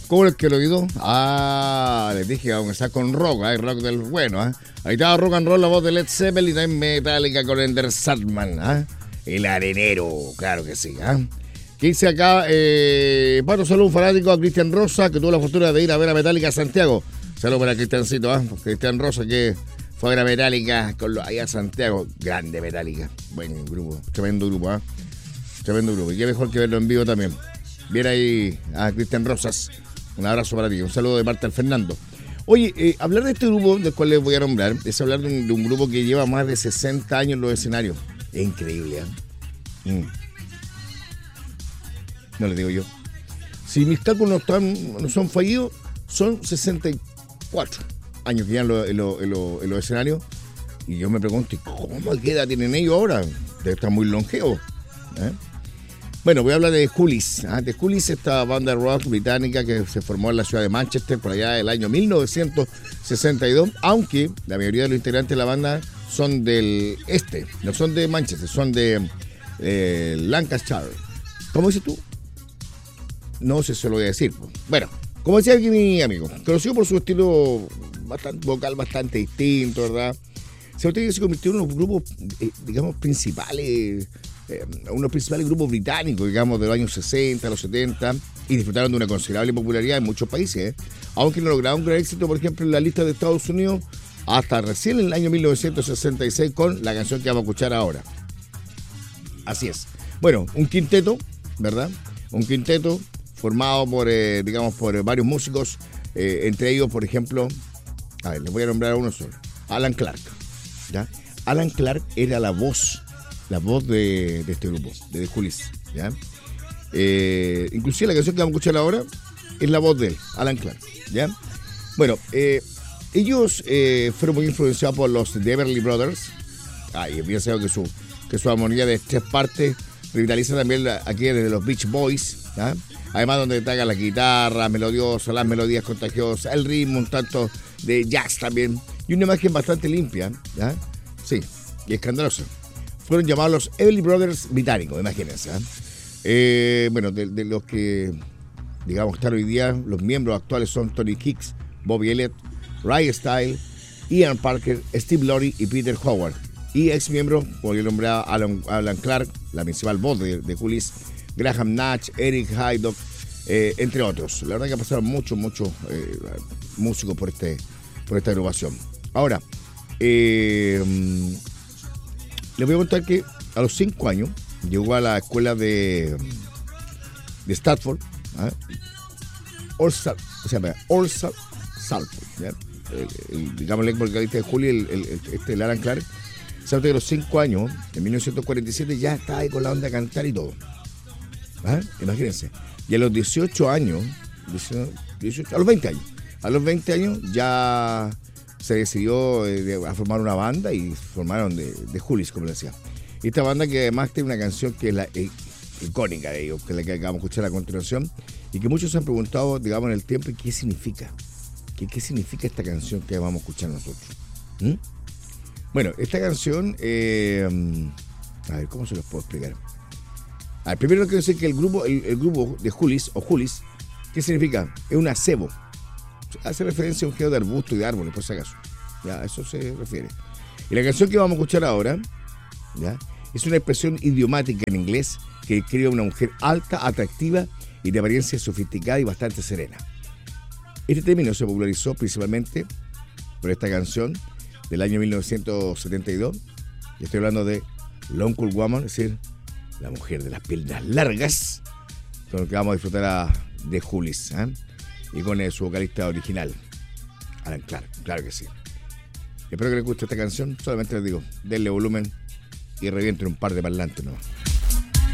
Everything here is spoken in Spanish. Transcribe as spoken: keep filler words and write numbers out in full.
¿Cómo es que lo quedó? Ah, les dije, vamos a estar con rock, ¿eh? Rock del bueno, ¿eh? Ahí estaba Rock and Roll, la voz de Led Zeppelin, y también Metallica con Ender Sandman, ¿eh? El arenero, claro que sí, ¿eh? Que dice acá, eh, Pato, saludo un fanático a Cristian Rosa, que tuvo la fortuna de ir a ver a Metallica a Santiago. Saludos para Cristiancito, ¿eh? Cristian Rosa, que fue a ver a Metallica con los, allá a Santiago. Grande Metallica, buen grupo, tremendo grupo, ¿eh? Tremendo grupo, y qué mejor que verlo en vivo también. Bien ahí a Cristian Rosas. Un abrazo para ti, un saludo de parte al Fernando. Oye, eh, hablar de este grupo del cual les voy a nombrar es hablar de un, de un grupo que lleva más de sesenta años en los escenarios. Es increíble, ¿eh? Mm. No les digo yo. Si mis cálculos no, están, no son fallidos, son sesenta y cuatro años que llevan en, lo, en, lo, en, lo, en los escenarios. Y yo me pregunto, ¿cómo qué edad tienen ellos ahora? Debe estar muy longevos, ¿eh? Bueno, voy a hablar de Hollies. ¿eh? De Hollies, esta banda de rock británica que se formó en la ciudad de Manchester por allá del año mil novecientos sesenta y dos, aunque la mayoría de los integrantes de la banda son del este, no son de Manchester, son de eh, Lancashire. ¿Cómo dices tú? No sé si se lo voy a decir. Bueno, como decía aquí mi amigo, conocido por su estilo bastante, vocal bastante distinto, ¿verdad? Se convirtió en uno de los grupos, eh, digamos, principales... Eh, unos principales grupos británicos, digamos, de los años sesenta, los setenta, y disfrutaron de una considerable popularidad en muchos países, ¿eh? Aunque no lograron un gran éxito, por ejemplo, en la lista de Estados Unidos, hasta recién en el año mil novecientos sesenta y seis con la canción que vamos a escuchar ahora. Así es. Bueno, un quinteto, ¿verdad? Un quinteto formado por, eh, digamos, por varios músicos, eh, entre ellos, por ejemplo, a ver, les voy a nombrar a uno solo, Alan Clark, ¿ya? Alan Clark era la voz la voz de, de este grupo, de The Hollies, ¿ya? Eh, inclusive la canción que vamos a escuchar ahora es la voz de él, Alan Clark, ¿ya? Bueno, eh, ellos eh, fueron muy influenciados por los The Everly Brothers. Ay, bien sabido que su, que su armonía de tres partes revitaliza también la, aquí desde los Beach Boys, ¿ya? Además donde destaca la guitarra melodiosa, las melodías contagiosas, el ritmo un tanto de jazz también, y una imagen bastante limpia, ¿ya? Sí, y escandalosa. Fueron llamados los Everly Brothers británicos, imagínense, ¿eh? Eh, bueno, de, de los que, digamos, están hoy día, los miembros actuales son Tony Hicks, Bobby Elliott, Ray Style, Ian Parker, Steve Lorry y Peter Howard. Y ex miembros, como yo nombré a Alan, Alan Clark, la principal voz de, de Hollies, Graham Nash, Eric Hydock, eh, entre otros. La verdad que pasaron muchos, muchos eh, músicos por, este, por esta agrupación. Ahora, eh... les voy a contar que a los cinco años llegó a la escuela de, de Stratford, ¿eh? Orsa, o sea, Orsa Salford, ¿ya? El, el, digamos, el vocalista de Holly, el, el, el, este, el Alan Clark, sabe que a los cinco años, en mil novecientos cuarenta y siete, ya estaba ahí con la onda de cantar y todo. ¿Eh? Imagínense. Y a los dieciocho años, dieciocho, a los veinte años, a los veinte años ya se decidió eh, a formar una banda y formaron de, de Hollies, como le decía. Esta banda que además tiene una canción que es la eh, icónica de ellos, que es la que acabamos de escuchar a continuación, y que muchos se han preguntado, digamos, en el tiempo, ¿qué significa? ¿Qué, qué significa esta canción que vamos a escuchar nosotros? ¿Mm? Bueno, esta canción, eh, a ver, ¿cómo se los puedo explicar? A ver, primero quiero decir que el grupo, el, el grupo de Hollies, o Hollies, ¿qué significa? Es un acebo. Hace referencia a un género de arbustos y de árboles, por si acaso. Ya, a eso se refiere. Y la canción que vamos a escuchar ahora, ¿ya? Es una expresión idiomática en inglés que describe a una mujer alta, atractiva y de apariencia sofisticada y bastante serena. Este término se popularizó principalmente por esta canción del año mil novecientos setenta y dos. Y estoy hablando de Long Cool Woman, es decir, la mujer de las piernas largas, con lo que vamos a disfrutar a, de Hollies, ¿eh? Y con eh, su vocalista original, Alan Clark, claro que sí. Espero que les guste esta canción, solamente les digo, denle volumen y revienten un par de parlantes, ¿no?